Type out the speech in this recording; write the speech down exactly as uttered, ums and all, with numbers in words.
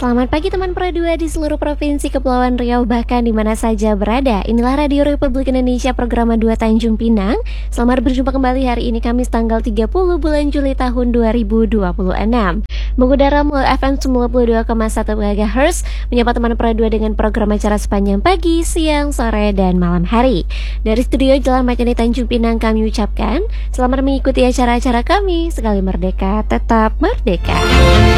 Selamat pagi teman Pro dua di seluruh provinsi Kepulauan Riau bahkan di mana saja berada. Inilah Radio Republik Indonesia program dua Tanjung Pinang. Selamat berjumpa kembali hari ini Kamis tanggal tiga puluh bulan Juli tahun dua ribu dua puluh enam. Mengudara melalui F M sembilan puluh dua koma satu MHz, menyapa teman Pro dua dengan program acara sepanjang pagi, siang, sore, dan malam hari. Dari studio Jalan Macani Tanjung Pinang kami ucapkan selamat mengikuti acara-acara kami. Sekali merdeka, tetap merdeka.